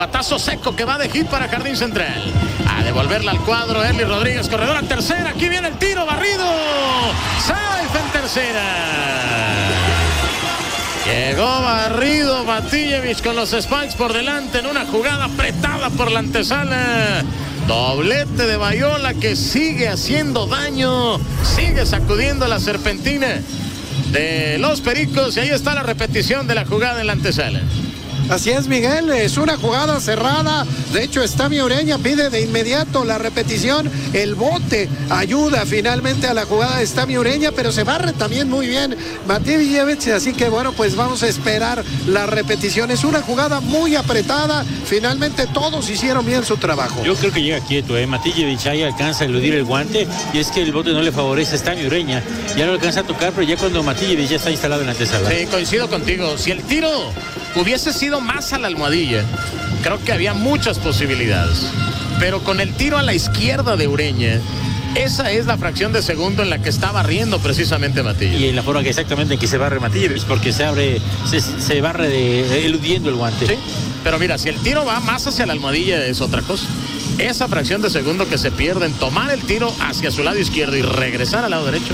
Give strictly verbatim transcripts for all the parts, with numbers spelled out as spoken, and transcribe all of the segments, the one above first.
Patazo seco que va de hit para Jardín Central. A devolverla al cuadro, Erly Rodríguez, corredor a tercera. Aquí viene el tiro, barrido. Safe en tercera. Llegó barrido Matijevich con los Spikes por delante en una jugada apretada por la antesala. Doblete de Bayola que sigue haciendo daño. Sigue sacudiendo la serpentina de los Pericos. Y ahí está la repetición de la jugada en la antesala. Así es, Miguel, es una jugada cerrada. De hecho, Stami Ureña pide de inmediato la repetición. El bote ayuda finalmente a la jugada de Stami Ureña, pero se barre también muy bien Matijevich. Así que bueno, pues vamos a esperar la repetición. Es una jugada muy apretada. Finalmente todos hicieron bien su trabajo. Yo creo que llega quieto, ¿eh? Matijevich ahí alcanza a eludir el guante, y es que el bote no le favorece a Stami Ureña. Ya lo alcanza a tocar, pero ya cuando Matijevich ya está instalado en la antesala. Sí, coincido contigo. Si el tiro hubiese sido más a la almohadilla, creo que había muchas posibilidades, pero con el tiro a la izquierda de Ureña, esa es la fracción de segundo en la que está barriendo precisamente Matijevich. Y en la forma que exactamente en que se barre Matijevich, porque se abre, se, se barre de, eludiendo el guante. Sí, pero mira, si el tiro va más hacia la almohadilla es otra cosa. Esa fracción de segundo que se pierde en tomar el tiro hacia su lado izquierdo y regresar al lado derecho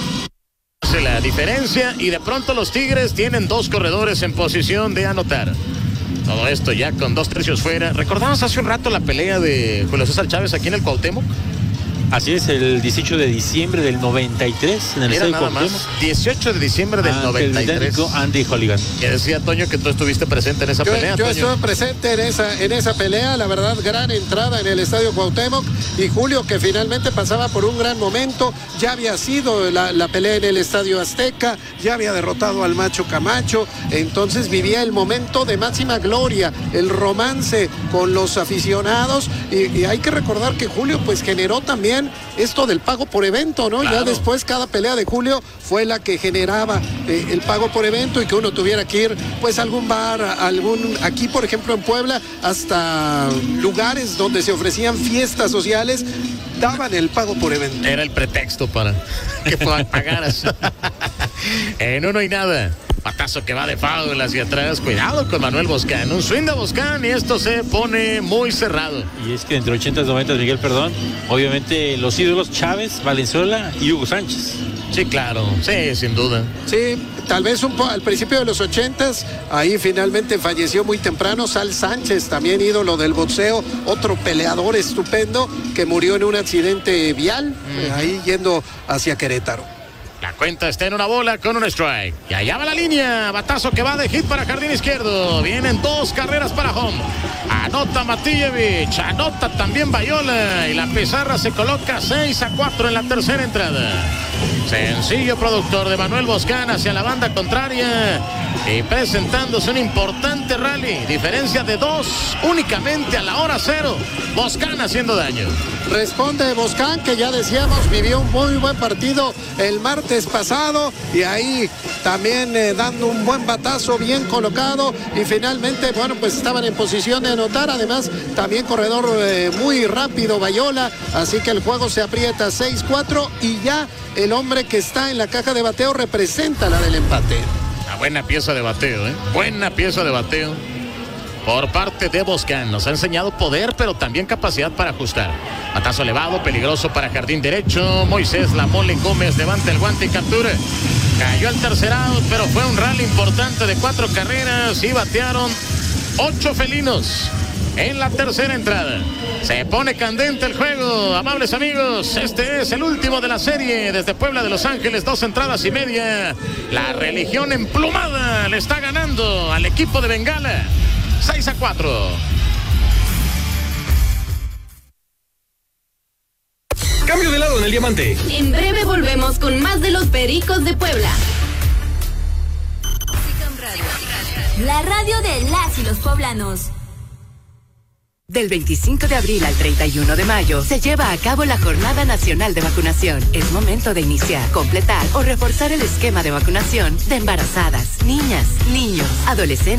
hace la diferencia, y de pronto los Tigres tienen dos corredores en posición de anotar. Todo esto ya con dos tercios fuera. ¿Recordamos hace un rato la pelea de Julio César Chávez aquí en el Cuauhtémoc? Así es, el dieciocho de diciembre del noventa y tres en el Mira, estadio nada Cuauhtémoc. más, dieciocho de diciembre del noventa y tres. Andy Holligan. Que decía Toño que tú estuviste presente en esa yo, pelea. Yo Toño. estuve presente en esa, en esa pelea, la verdad, gran entrada en el estadio Cuauhtémoc, y Julio, que finalmente pasaba por un gran momento. Ya había sido la, la pelea en el estadio Azteca, ya había derrotado al Macho Camacho, entonces vivía el momento de máxima gloria, el romance con los aficionados, y, y hay que recordar que Julio pues generó también esto del pago por evento, ¿no? Claro. Ya después cada pelea de Julio fue la que generaba eh, el pago por evento, y que uno tuviera que ir pues a algún bar, a algún, aquí por ejemplo en Puebla, hasta lugares donde se ofrecían fiestas sociales, daban el pago por evento. Era el pretexto para que pagaras. En uno y nada. Patazo que va de foul hacia atrás. Cuidado con Manuel Boscán. Un swing de Boscán y esto se pone muy cerrado. Y es que entre ochentas y noventas, Miguel, perdón, obviamente los ídolos Chávez, Valenzuela y Hugo Sánchez. Sí, claro. Sí, sin duda. Sí, tal vez un po- al principio de los ochentas, ahí finalmente falleció muy temprano Sal Sánchez, también ídolo del boxeo, otro peleador estupendo que murió en un accidente vial, mm. eh, ahí yendo hacia Querétaro. La cuenta está en una bola con un strike. Y allá va la línea. Batazo que va de hit para Jardín Izquierdo. Vienen dos carreras para home. Anota Matijevich. Anota también Bayola. Y la pizarra se coloca seis a cuatro en la tercera entrada. Sencillo productor de Manuel Boscán hacia la banda contraria. Y presentándose un importante rally. Diferencia de dos únicamente a la hora cero. Boscán haciendo daño. Responde Boscán, que ya decíamos vivió un muy buen partido el martes pasado, y ahí también eh, dando un buen batazo bien colocado, y finalmente bueno pues estaban en posición de anotar. Además también corredor eh, muy rápido Bayola, así que el juego se aprieta seis cuatro, y ya el hombre que está en la caja de bateo representa la del empate. Una buena pieza de bateo, ¿eh? Buena pieza de bateo por parte de Boscán. Nos ha enseñado poder, pero también capacidad para ajustar. Batazo elevado, peligroso para Jardín derecho. Moisés La Mole Gómez levanta el guante y captura. Cayó al tercer out, pero fue un rally importante de cuatro carreras y batearon ocho felinos en la tercera entrada. Se pone candente el juego, amables amigos. Este es el último de la serie desde Puebla de Los Ángeles, dos entradas y media. La religión emplumada le está ganando al equipo de Bengala. seis a cuatro. Cambio de lado en el diamante. En breve volvemos con más de los Pericos de Puebla. La radio de las y los poblanos. Del veinticinco de abril al treinta y uno de mayo se lleva a cabo la Jornada Nacional de Vacunación. Es momento de iniciar, completar o reforzar el esquema de vacunación de embarazadas, niñas, niños, adolescentes